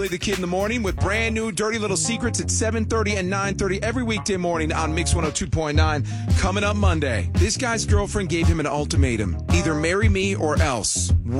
Billy the Kid in the morning with brand new Dirty Little Secrets at 7:30 and 9:30 every weekday morning on Mix 102.9. Coming up Monday, this guy's girlfriend gave him an ultimatum. Either marry me or else.